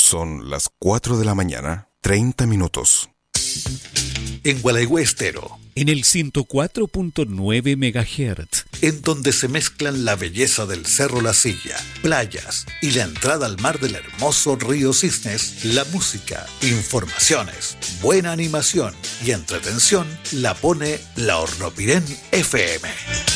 Son las 4 de la mañana, 30 minutos. En Gualeguay Estero, en el 104.9 MHz, en donde se mezclan la belleza del Cerro La Silla, playas y la entrada al mar del hermoso río Cisnes, la música, informaciones, buena animación y entretención la pone la Hornopirén FM.